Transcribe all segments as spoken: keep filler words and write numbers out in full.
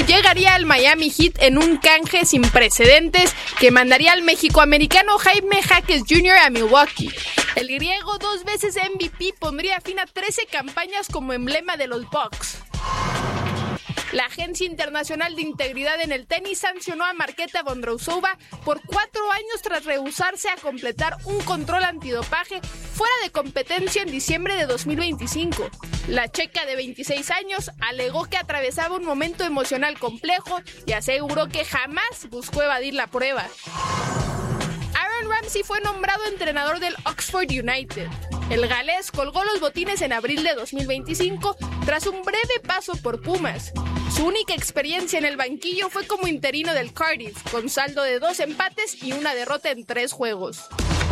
llegaría al Miami Heat en un canje sin precedentes que mandaría al mexicoamericano Jaime Jaques junior a Milwaukee. El griego, dos veces M V P, pondría fin a trece campañas como emblema de los Bucks. La Agencia Internacional de Integridad en el Tenis sancionó a Marketa Vondrousova por cuatro años tras rehusarse a completar un control antidopaje fuera de competencia en diciembre de dos mil veinticinco. La checa de veintiséis años alegó que atravesaba un momento emocional complejo y aseguró que jamás buscó evadir la prueba. Aaron Ramsey fue nombrado entrenador del Oxford United. El galés colgó los botines en abril de dos mil veinticinco tras un breve paso por Pumas. Su única experiencia en el banquillo fue como interino del Cardiff, con saldo de dos empates y una derrota en tres juegos.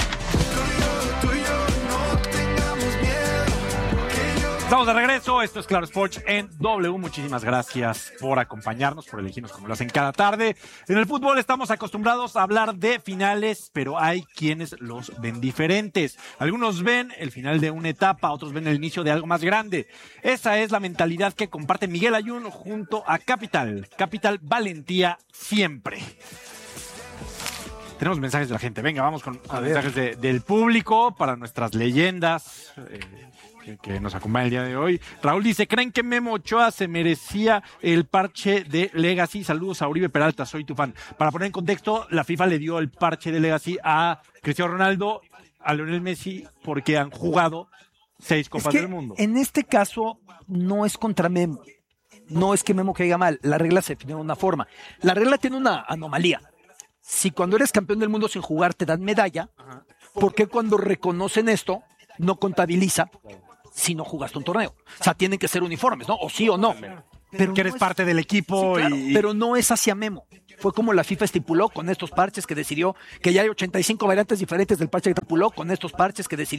Estamos de regreso, esto es Claro Sports en W. Muchísimas gracias por acompañarnos, por elegirnos como lo hacen cada tarde. En el fútbol estamos acostumbrados a hablar de finales, pero hay quienes los ven diferentes. Algunos ven el final de una etapa, otros ven el inicio de algo más grande. Esa es la mentalidad que comparte Miguel Ayun junto a Capital. Capital, valentía siempre. Tenemos mensajes de la gente. Venga, vamos con, con mensajes de, del público para nuestras leyendas eh, que, que nos acompañan el día de hoy. Raúl dice, ¿creen que Memo Ochoa se merecía el parche de Legacy? Saludos a Uribe Peralta, soy tu fan. Para poner en contexto, la FIFA le dio el parche de Legacy a Cristiano Ronaldo, a Lionel Messi, porque han jugado seis Copas es que del Mundo. En este caso, no es contra Memo. No es que Memo caiga mal. La regla se define de una forma. La regla tiene una anomalía. Si cuando eres campeón del mundo sin jugar te dan medalla, ¿por qué cuando reconocen esto no contabiliza si no jugaste un torneo? O sea, tienen que ser uniformes, ¿no? O sí o no. Pero que eres no es... parte del equipo. Sí, claro, y... pero no es hacia Memo. Fue como la FIFA estipuló con estos parches que decidió que ya hay ochenta y cinco variantes diferentes del parche que estipuló con estos parches que decidió